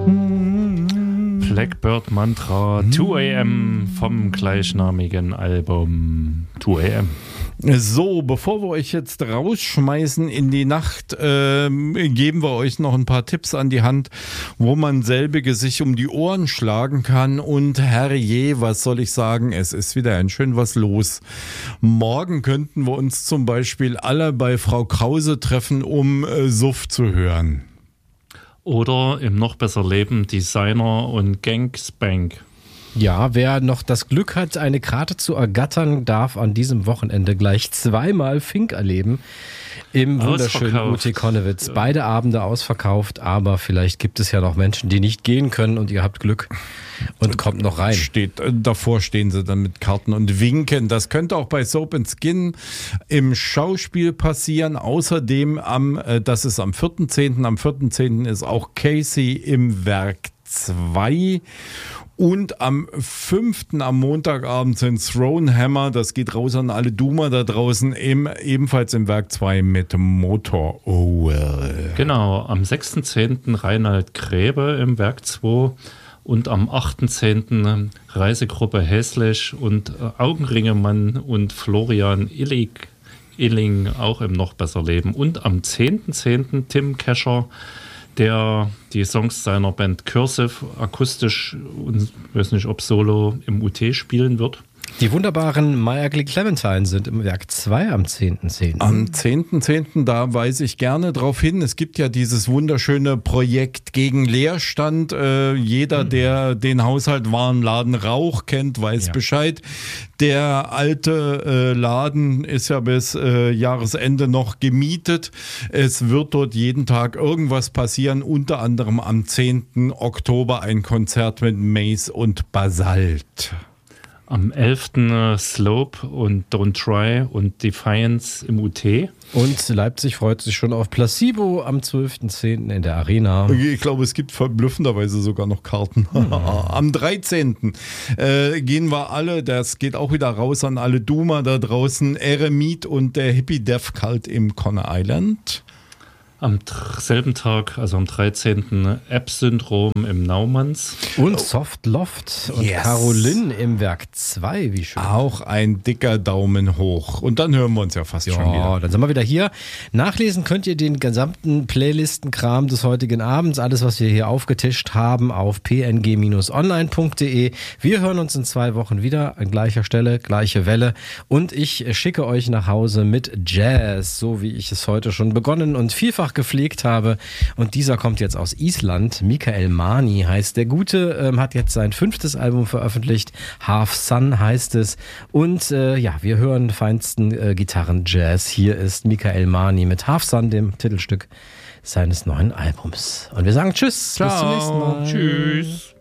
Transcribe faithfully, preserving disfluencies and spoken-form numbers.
Blackbird Mantra zwei a m vom gleichnamigen Album zwei a m. So, bevor wir euch jetzt rausschmeißen in die Nacht, ähm, geben wir euch noch ein paar Tipps an die Hand, wo man selbige sich um die Ohren schlagen kann. Und herrje, was soll ich sagen, es ist wieder ein schön was los. Morgen könnten wir uns zum Beispiel alle bei Frau Krause treffen, um äh, Suff zu hören. Oder im noch besser Leben Designer und Gangsbank. Ja, wer noch das Glück hat, eine Karte zu ergattern, darf an diesem Wochenende gleich zweimal Fink erleben. Im wunderschönen U T Konnewitz. Beide Abende ausverkauft, aber vielleicht gibt es ja noch Menschen, die nicht gehen können und ihr habt Glück und kommt noch rein. Steht, davor stehen sie dann mit Karten und winken. Das könnte auch bei Soap and Skin im Schauspiel passieren. Außerdem, am, das ist am vierten zehnten Am vierten zehnten ist auch Casey im Werk zwei. Und am fünften am Montagabend sind Throne Hammer, das geht raus an alle Doomer da draußen, im, ebenfalls im Werk zwei mit Motor Owl. Genau, am sechsten zehnten Reinhard Gräbe im Werk zwei und am achten zehnten Reisegruppe Häslich und Augenringemann und Florian Illig, Illing auch im Noch besser Leben. Und am zehnten zehnten Tim Kescher, der die Songs seiner Band Cursive akustisch und ich weiß nicht, ob solo im U T spielen wird. Die wunderbaren Meyerglick Clementine sind im Werk zwei am zehnten zehnten Am zehnten zehnten da weise ich gerne drauf hin. Es gibt ja dieses wunderschöne Projekt gegen Leerstand. Äh, jeder, mhm. der den Haushalt Warenladen Rauch kennt, weiß ja Bescheid. Der alte äh, Laden ist ja bis äh, Jahresende noch gemietet. Es wird dort jeden Tag irgendwas passieren. Unter anderem am zehnten Oktober ein Konzert mit Mace und Basalt. Am elften Slope und Don't Try und Defiance im U T. Und Leipzig freut sich schon auf Placebo am zwölften zehnten in der Arena. Ich glaube, es gibt verblüffenderweise sogar noch Karten. Mhm. Am dreizehnten Äh, gehen wir alle, das geht auch wieder raus an alle Doomer da draußen, Eremit und der Hippie Death Cult im Conner Island. Am selben Tag, also am dreizehnten App-Syndrom im Naumanns. Und Soft Loft und yes. Caroline im Werk zwei, wie schön. Auch ein dicker Daumen hoch. Und dann hören wir uns ja fast ja, schon wieder. Dann sind wir wieder hier. Nachlesen könnt ihr den gesamten Playlistenkram des heutigen Abends, alles, was wir hier aufgetischt haben, auf p n g online punkt d e. Wir hören uns in zwei Wochen wieder an gleicher Stelle, gleiche Welle. Und ich schicke euch nach Hause mit Jazz, so wie ich es heute schon begonnen und vielfach gepflegt habe. Und dieser kommt jetzt aus Island. Mikael Mani heißt der Gute, ähm, hat jetzt sein fünftes Album veröffentlicht. Half Sun heißt es. Und äh, ja, wir hören feinsten äh, Gitarren-Jazz. Hier ist Mikael Mani mit Half Sun, dem Titelstück seines neuen Albums. Und wir sagen Tschüss. Ciao. Bis zum nächsten Mal. Tschüss.